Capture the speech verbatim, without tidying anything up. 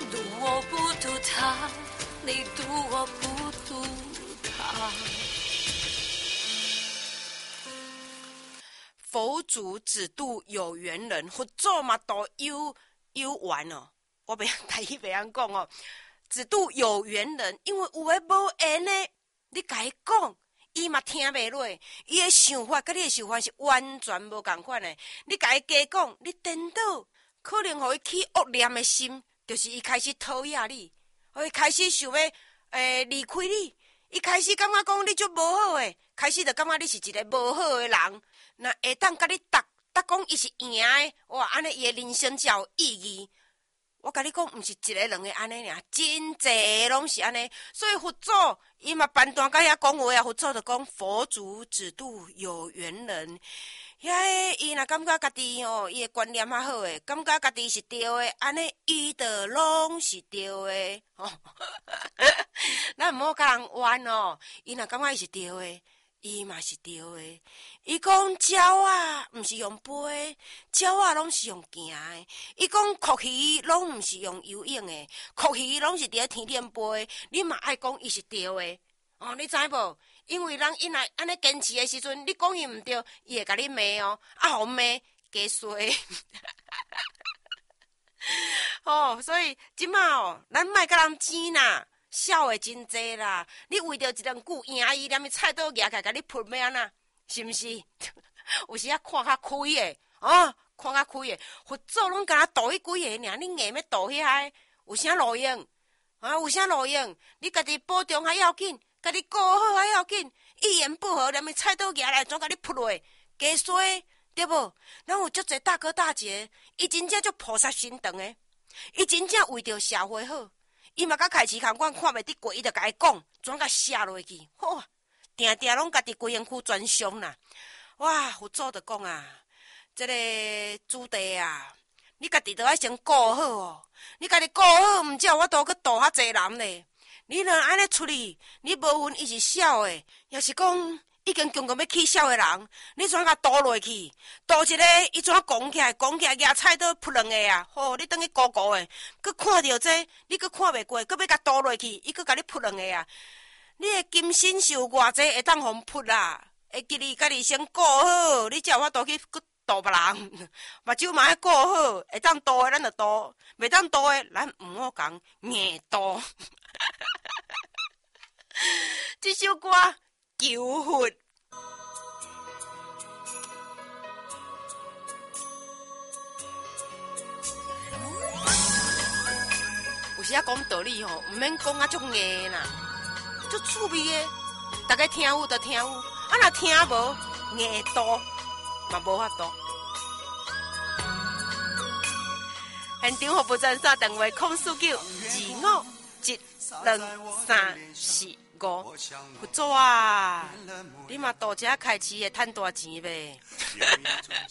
赌我不赌他，你赌我不赌他。 佛祖只渡有缘人，佛祖嘛都有有缘哦。我袂台语袂晓讲哦，只渡有缘人，因为有诶无缘的，你甲伊讲，伊嘛听袂落，伊诶想法甲你诶想法是完全无共款诶。你甲伊加讲，你颠倒，可能互伊起恶念诶心，就是伊开始讨厌你，互伊开始想要诶离开你，伊开始感觉讲你足无好诶，开始就感觉你是一个无好诶人。那会当甲你答答讲伊是赢诶，哇，安尼伊诶人生才有意义。我甲你讲，毋是一个两个安尼尔，真济拢是安尼。所以佛祖伊嘛办段甲遐讲话啊，佛祖就讲佛祖只渡有缘人。遐伊若感觉家己吼，伊诶观念较好诶，感觉家己是对诶，安尼伊就拢是对诶。吼，咱毋好甲人冤哦。伊若感觉伊是对诶。伊嘛是对诶，伊讲鸟啊，毋是用飞，鸟啊拢是用行诶。伊讲酷鱼拢毋是用游泳诶，酷鱼拢是伫咧天顶飞。你嘛爱讲伊是对诶，哦，你知无？因为人伊若安尼坚持诶时阵，你讲伊毋对，伊会甲你骂哦，啊，互骂加衰。哦，所以即马哦，咱莫甲人争啦。笑的真济啦！你为着一两句赢伊，连伊菜刀举起来，甲你扑咩啊？是毋是？有时啊看较开的，哦，看较开的，佛祖拢敢若度迄几个尔，你硬要度遐，有啥路用？啊，有啥路用？你家己保重还要紧，家己顾好还要紧，一言不合，连伊菜刀举来，总甲你扑落，加衰，对无？咱有足侪大哥大姐，伊真正足菩萨心肠的，伊真正为着社会好。伊嘛甲开市空馆看袂得过，伊就甲伊讲，转甲写落去，吼，定定拢家己规身躯专伤啦。哇，佛祖就讲啊，这个主题啊，你家己都要先顾好哦。你家己顾好，毋只我都去度较济人咧。你若安尼处理，你无分伊是小诶，也是讲已经强强要起痟诶人，你怎甲倒落去？倒一个，伊怎讲起来？讲起来，举菜刀扑两个啊！吼，你等于糊糊诶，佮看到这，你佮看袂过，佮要甲倒落去，伊佮甲你扑两个啊！你诶金身受偌济会当互扑啦？会记你家己先顾好，你才有法度去佮倒别人。目睭嘛要顾好，会当倒诶咱就倒，袂当倒诶咱毋好讲硬倒。这首歌。求佛，有时啊讲道理吼，毋免讲啊足硬啦，足趣味诶。大家听有就听有，啊若听无硬多嘛无法度。现场服务站线电话空四九二五一两三四。佛祖啊，你嘛度遮开市会趁大钱呗？